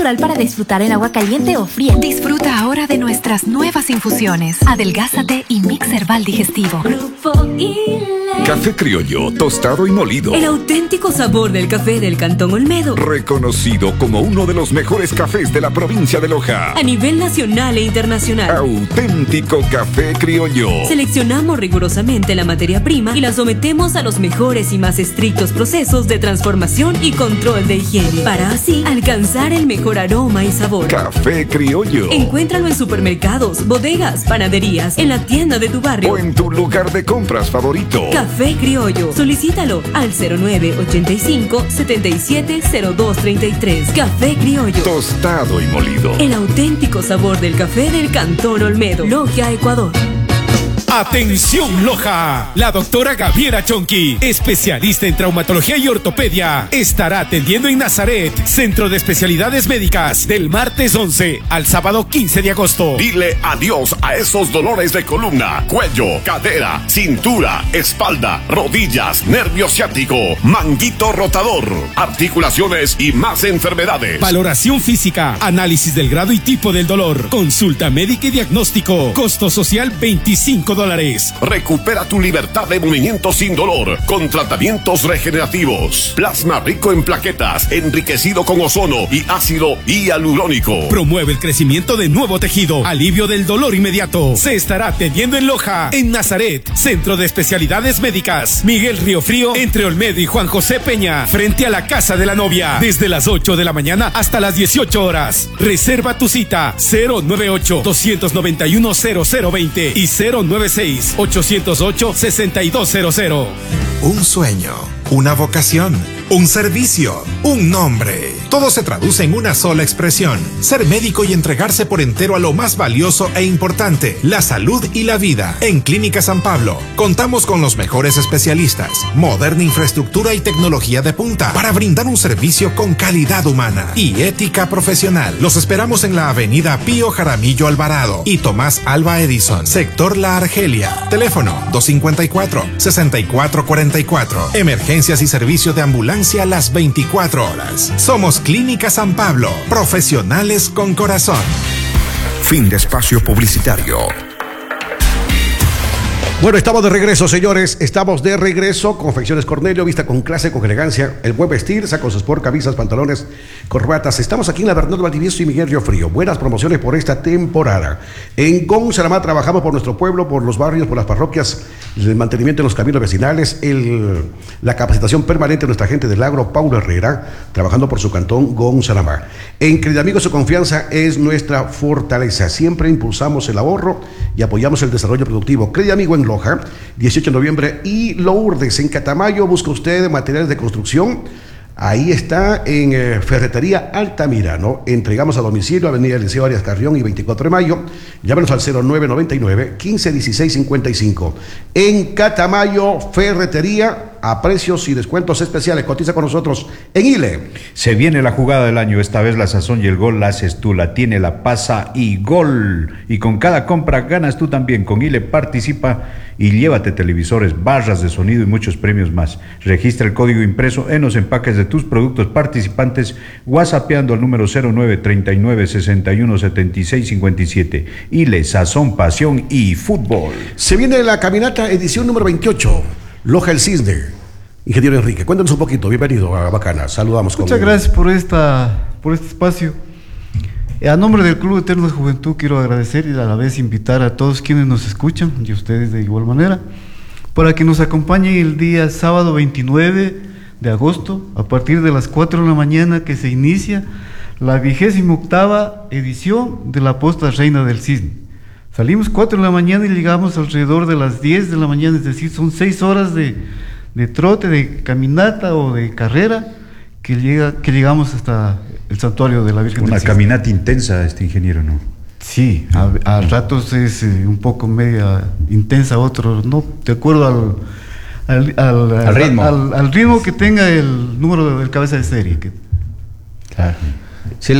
natural para disfrutar en agua caliente o fría. Disfruta ahora de nuestras nuevas infusiones. Adelgázate y Mix Herbal Digestivo. Grupo ILE. Café criollo, tostado y molido. El auténtico sabor del café del Cantón Olmedo. Reconocido como uno de los mejores cafés de la provincia de Loja. A nivel nacional e internacional. Auténtico café criollo. Seleccionamos rigurosamente la materia prima y la sometemos a los mejores y más estrictos procesos de transformación y control de higiene, para así alcanzar el mejor aroma y sabor. Café criollo. Encuéntralo en supermercados, bodegas, panaderías, en la tienda de tu barrio o en tu lugar de compras favorito. Café criollo. Solicítalo al 0985-770233. Café criollo. Tostado y molido. El auténtico sabor del café del Cantón Olmedo. Loja, Ecuador. ¡Atención, Loja! La doctora Gabriela Chonqui, especialista en traumatología y ortopedia, estará atendiendo en Nazaret, Centro de Especialidades Médicas, del martes 11 al sábado 15 de agosto. Dile adiós a esos dolores de columna, cuello, cadera, cintura, espalda, rodillas, nervio ciático, manguito rotador, articulaciones y más enfermedades. Valoración física, análisis del grado y tipo del dolor, consulta médica y diagnóstico, costo social $25. Recupera tu libertad de movimiento sin dolor con tratamientos regenerativos. Plasma rico en plaquetas, enriquecido con ozono y ácido hialurónico. Promueve el crecimiento de nuevo tejido, alivio del dolor inmediato. Se estará atendiendo en Loja, en Nazaret, Centro de Especialidades Médicas, Miguel Riofrío, entre Olmedo y Juan José Peña, frente a la Casa de la Novia, desde las 8 de la mañana hasta las 18 horas. Reserva tu cita 098-291-0020 y 096-808-6200. Un sueño, una vocación, un servicio, un nombre. Todo se traduce en una sola expresión: ser médico y entregarse por entero a lo más valioso e importante, la salud y la vida. En Clínica San Pablo contamos con los mejores especialistas, moderna infraestructura y tecnología de punta para brindar un servicio con calidad humana y ética profesional. Los esperamos en la avenida Pío Jaramillo Alvarado y Tomás Alva Edison, sector La Argelia. Teléfono 254-6444. Emergencias y servicio de ambulancia las 24 horas. Somos Clínica San Pablo, profesionales con corazón. Fin de espacio publicitario. Bueno, estamos de regreso, señores. Estamos de regreso. Confecciones Cornelio, vista con clase, con elegancia. El buen vestir, sacos sport, camisas, pantalones, corbatas. Estamos aquí en la Bernardo Valdivieso y Miguel Riofrío. Buenas promociones por esta temporada. En Gonzalamá trabajamos por nuestro pueblo, por los barrios, por las parroquias, el mantenimiento de los caminos vecinales, la capacitación permanente de nuestra gente del agro, Paulo Herrera, trabajando por su cantón Gonzalamá. En Querido Amigo, su confianza es nuestra fortaleza. Siempre impulsamos el ahorro y apoyamos el desarrollo productivo. Querido Amigo en Loja, 18 de noviembre, y Lourdes en Catamayo. Busca usted materiales de construcción. Ahí está en Ferretería Altamirano. Entregamos a domicilio, Avenida Liceo Arias Carrión y 24 de mayo. Llámenos al 0999-151655. En Catamayo, Ferretería, a precios y descuentos especiales. Cotiza con nosotros en ILE. Se viene la jugada del año. Esta vez la sazón y el gol la haces tú. La tiene, la pasa y gol. Y con cada compra ganas tú también. Con ILE participa y llévate televisores, barras de sonido y muchos premios más. Registra el código impreso en los empaques de tus productos participantes, whatsappeando al número 0939-617657. ILE, sazón, pasión y fútbol. Se viene la caminata edición número 28, Loja el Cisne. Ingeniero Enrique, cuéntanos un poquito. Bienvenido a Bacana. Saludamos. Muchas gracias por este espacio. A nombre del Club Eterno de Juventud quiero agradecer y a la vez invitar a todos quienes nos escuchan, y ustedes de igual manera, para que nos acompañen el día sábado 29 de agosto, a partir de las 4 de la mañana, que se inicia la 28ª edición de la Posta Reina del Cisne. Salimos 4 de la mañana y llegamos alrededor de las 10 de la mañana, es decir, son 6 horas de trote, de caminata o de carrera, que llegamos hasta el santuario de la Virgen del Cisne. Una caminata intensa, ingeniero, ¿no? Sí, a ratos es un poco media intensa, otros no, de acuerdo al ritmo que tenga el número del cabeza de serie. Claro. Sí,